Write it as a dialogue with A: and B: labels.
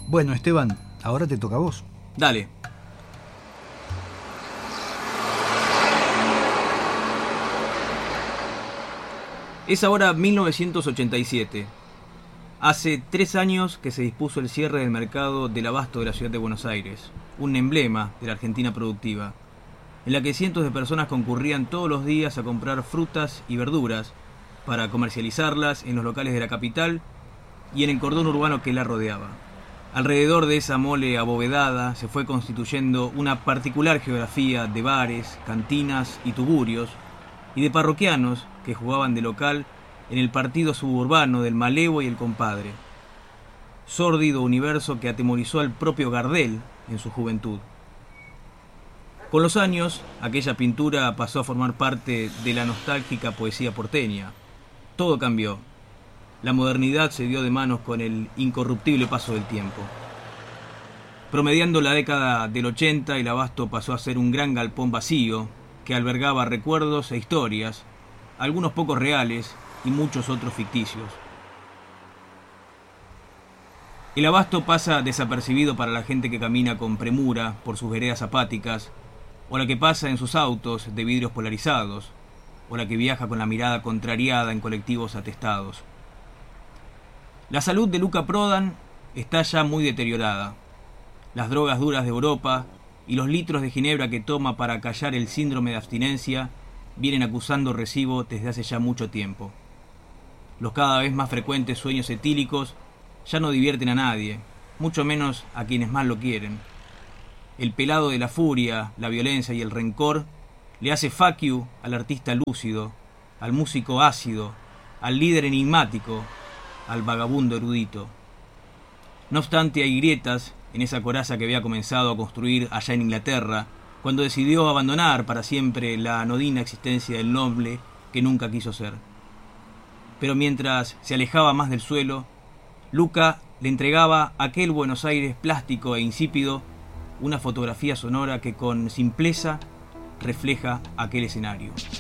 A: Bueno, Esteban, ahora te toca a vos.
B: Dale. Es ahora 1987. Hace 3 años que se dispuso el cierre del mercado del abasto de la ciudad de Buenos Aires, un emblema de la Argentina productiva, en la que cientos de personas concurrían todos los días a comprar frutas y verduras para comercializarlas en los locales de la capital y en el cordón urbano que la rodeaba. Alrededor de esa mole abovedada se fue constituyendo una particular geografía de bares, cantinas y tugurios, y de parroquianos que jugaban de local en el partido suburbano del Malevo y el Compadre. Sórdido universo que atemorizó al propio Gardel en su juventud. Con los años, aquella pintura pasó a formar parte de la nostálgica poesía porteña. Todo cambió. La modernidad se dio de manos con el incorruptible paso del tiempo. Promediando la década del 80, el abasto pasó a ser un gran galpón vacío que albergaba recuerdos e historias, algunos pocos reales y muchos otros ficticios. El abasto pasa desapercibido para la gente que camina con premura por sus veredas apáticas, o la que pasa en sus autos de vidrios polarizados, o la que viaja con la mirada contrariada en colectivos atestados. La salud de Luca Prodan está ya muy deteriorada. Las drogas duras de Europa y los litros de ginebra que toma para callar el síndrome de abstinencia vienen acusando recibo desde hace ya mucho tiempo. Los cada vez más frecuentes sueños etílicos ya no divierten a nadie, mucho menos a quienes más lo quieren. El pelado de la furia, la violencia y el rencor le hace fuck you al artista lúcido, al músico ácido, al líder enigmático, al vagabundo erudito. No obstante, hay grietas en esa coraza que había comenzado a construir allá en Inglaterra, cuando decidió abandonar para siempre la anodina existencia del noble que nunca quiso ser. Pero mientras se alejaba más del suelo, Luca le entregaba a aquel Buenos Aires plástico e insípido una fotografía sonora que con simpleza refleja aquel escenario.